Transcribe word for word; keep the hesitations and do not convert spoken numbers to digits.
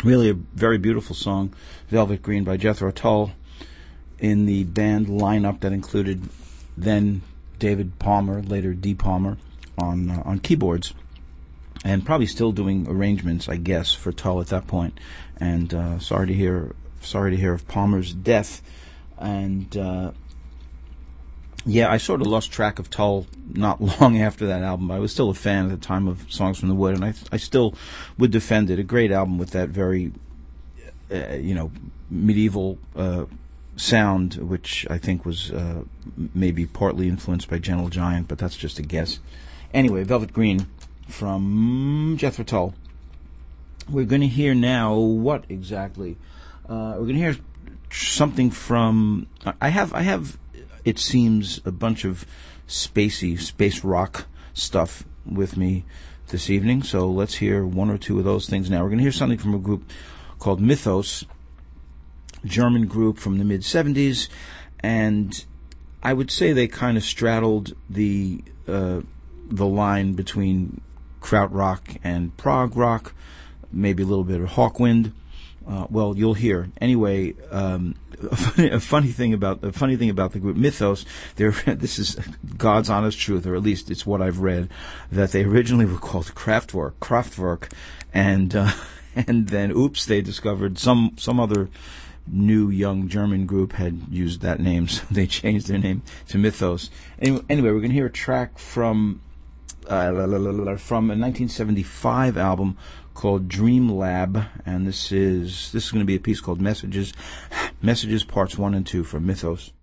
Really a very beautiful song, Velvet Green by Jethro Tull, in the band lineup that included then David Palmer, later Dee Palmer, on uh, on keyboards, and probably still doing arrangements, I guess, for Tull at that point. And uh, sorry to hear, sorry to hear of Palmer's death. And uh, yeah, I sort of lost track of Tull not long after that album. I was still a fan at the time of Songs from the Wood, and I I still would defend it. A great album with that very, uh, you know, medieval uh, sound, which I think was uh, maybe partly influenced by Gentle Giant, but that's just a guess. Anyway, Velvet Green from Jethro Tull. We're going to hear now what exactly? Uh, we're going to hear something from. I have. I have. It seems a bunch of spacey, space rock stuff with me this evening. So let's hear one or two of those things now. We're going to hear something from a group called Mythos, German group from the mid seventies, and I would say they kind of straddled the uh, the line between krautrock and prog rock, maybe a little bit of Hawkwind. Uh, well, you'll hear. Anyway, um, a, funny, a funny thing about a funny thing about the group Mythos. They're, this is God's honest truth, or at least it's what I've read, that they originally were called Kraftwerk, Kraftwerk, and uh, and then oops, they discovered some some other new young German group had used that name, so they changed their name to Mythos. Anyway, anyway we're going to hear a track from uh, from a nineteen seventy-five album called Dream Lab, and this is this is going to be a piece called Messages, Messages Parts One and Two from Mythos.